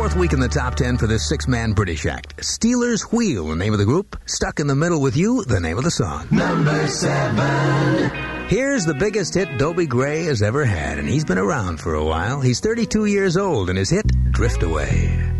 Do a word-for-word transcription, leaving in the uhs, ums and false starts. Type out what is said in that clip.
Fourth week in the top ten for this six-man British act. Steelers Wheel, the name of the group. Stuck in the Middle with You, the name of the song. Number seven. Here's the biggest hit Dobie Gray has ever had, and he's been around for a while. He's thirty-two years old, and his hit, Drift Away.